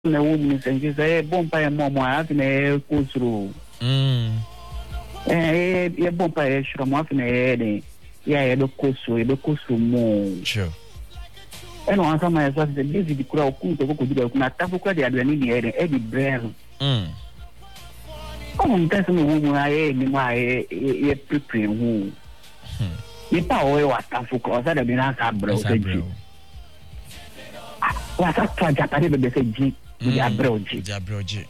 na woman and say bompa mom have na go through. Bompa shro mo af na e ya do koso mo. Sure. And one time I said the busy crowd could do na tafuka de aduani ni e di brand. Como that's no woman I ni mai e prepare who. Ni pa o wa tafuka o sa da bi na ka bro. Was that try Japanese bebe say G Jabroji.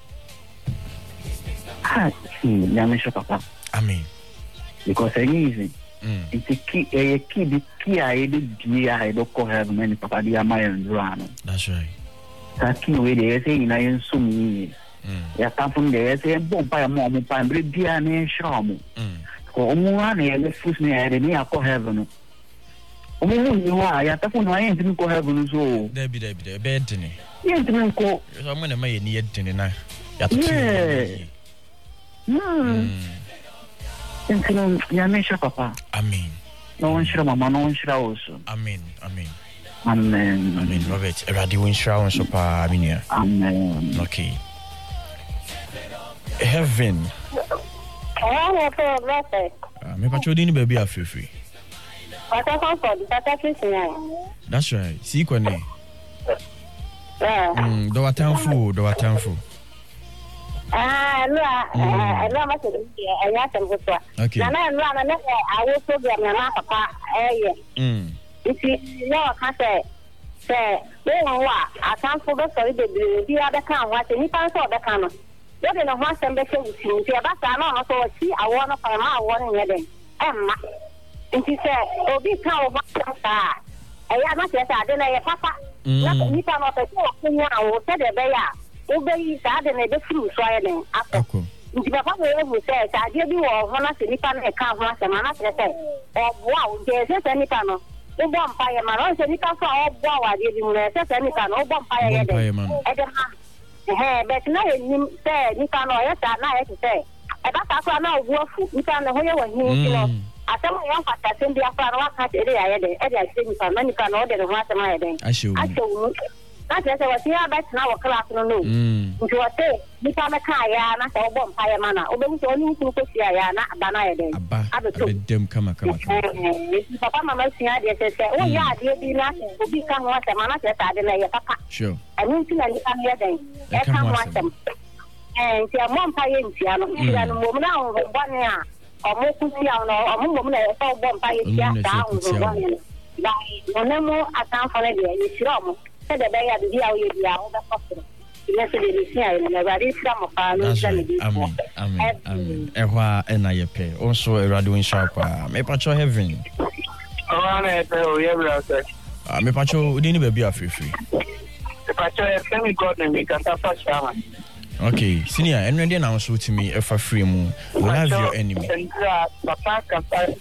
Nyamisha papa. Amen. Because easy. It's a key the key I did I don't call her many papa dia my rano. That's right. Saki we dey say ina yen so mi. Ya tafun dey say bompa mom pa mbre dia na shamo. Ko omu ana ele fus ne ere ni akọ heaven. Omu ni wa ya tafun no ayen tin ko heaven so. Debi bed ni. Yen tin ko. So mo na ma ye ni yedin na. Ya to. Então, já mexe papa. Amen. No one shira mama, no one shira also. Amen. Robert, Eradi win shira on so pa aminia. Amen. Okay. Heaven. Me pacho di ni baby afefi. That's right. See kwani. Do watanfu. No, ma se ya tempo. Okay. Na awo program na papa Iti no ka say we wa atamfo be sorry bebre bi abeka anwa se ni pan so obeka no. Yo de no ho asem be se wuti nti e ba sa na no so chi awo no pa ma awo no nyeden. Emma. Nti se obi ka o ba sa. Ya ma se sa de na ye papa. Na ni pa no pe ko kunya awo se de be ya. Obeyi sa de na be furu so ayeden akọ. Nti papa we ebu say sa de bi wo ho na se ni pa na ka ho asem na se oboa o je se ni pa no. Ubọ mpaye ma no se ni ka so obo awade di mu na se ni ka no ubọ mpaye ye de e de ha bet na enim se ni ka no ye ta na ye se e ba ka so na obu afu ni ka no ho ye wahin ti no asem ye nkwata se ndi afa no aka te de ye de e de se ni ka no ni ka no de ho asem ye de ashewu na se wati ya bet na wo class no nti wo se ni ka me ka ya na se ubọ mpaye ma na obewu so ni nku ko sia ya na aba na ye de abedem kama papa mama sia de se o ya de bi na obi ka ho asem na se ta de na ye papa sure ani nti na ni ka ye den e ka ho asem nti amon pa ye ntia no ira no mo na ho bone a omo kusia no omo mo na e so bo mpa ye tia ta ho bone na onemo atanfo ne de ye sira mo se de be ya de ya o ye dia o da fakro ile se de sia ile na bari sira mo pa no se ne di amen ehwa ena ye pe also erado in sharp me pacho heaven na pe o ye bra se me pacho udi ni baby afefi me pacho e thank God na me kanta fa shama. Okay, senior, and when they announce to me if I free mu, love your enemy. Papa kanta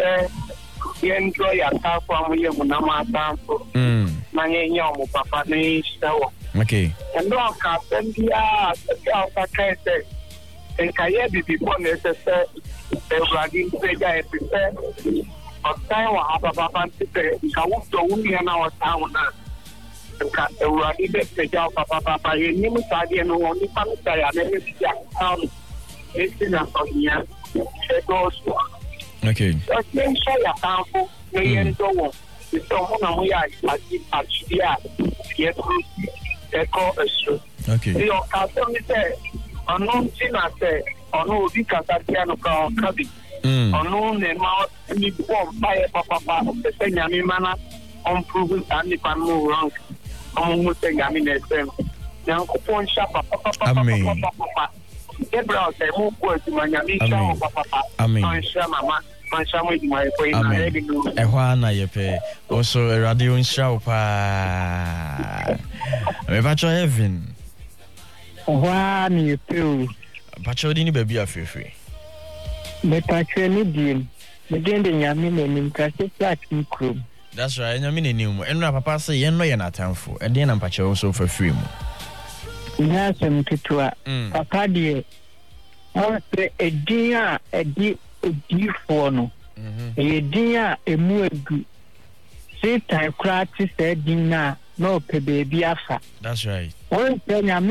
ye enjoy your time for me mu na ma tampo. Na ye nyamu papa ni shawo. Okay. And do ka pendia ka kete. En kaye bi before necessary everybody say ja prepare. Otai wa papa prepare. Ka wo to uni na wa tawo na. Ka everybody be peja papa ye ni mu sadi no oni pa ta ya na ni ya esi na sonia e go so. Okay. So then share your campo me endo wo. So mo na mo ya ati ya ye eko eso. Okay. Yo ka so mi se onu ti na se onu obi ka ta ti anu ka kabi. Onu ne ma ni bo pa ye papa se nyame mana on prove and if I'm no wrong. I'm saying I mean SM. Now kupon shapa papa. Gebra say mo ko ti manyami sha papa. Amen. Sha mama. Sha mo di mai ko ina ready do. Ehwa na ye pe. Also radio show pa. Me pacho heaven. Wa ni pe. Pacho di ni baby afefi. Me pacho ni dim. Me dende nyame na nim ka se flat ni krom. That's right. I mean, and papa say, you know, you're not for, and then I'm patching also for free. Yes, I'm to papa, dear. I say a dear, a dear for no. A dear, a more good. Say, time practice, a dinner, no, baby, afa. That's right. One thing I